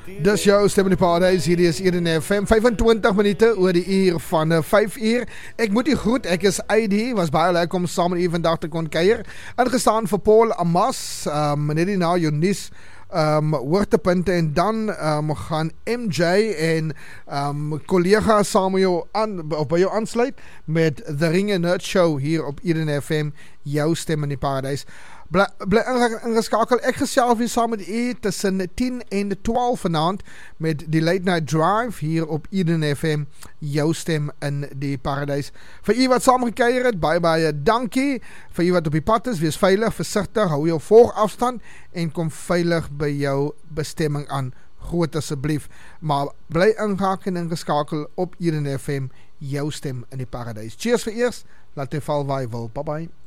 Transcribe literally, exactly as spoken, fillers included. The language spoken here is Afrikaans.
Dis jou stem in die paradijs, hierdie is Eden F M, vyfentwintig minute oor die uur van uh, vyf uur. Ek moet u groet, ek is I D, was baie lekker om saam met u vandag te kon kuier. Ingestaan vir Paul Amas, um, net die na jou nuus, um, hoogtepunte en dan um, gaan M J en um, collega saam met jou aan, of by jou aansluit met The Ring and Nerd Show hier op Eden F M, jou stem in die paradijs. Bly, bly ingeskakel, ek gesels weer saam met u tussen tien en twaalf vanaand met die Late Night Drive hier op Eden F M, jou stem in die paradijs. Vir u wat saam gekeier het, baie baie dankie. Vir u wat op die pad is, wees veilig, versigtig, hou jou volgafstand en kom veilig by jou bestemming aan. Groot asseblief, maar bly ingehaak en ingeskakel op Eden F M, jou stem in die paradijs. Cheers vir eers, laat jy val waar jy wil, bye bye.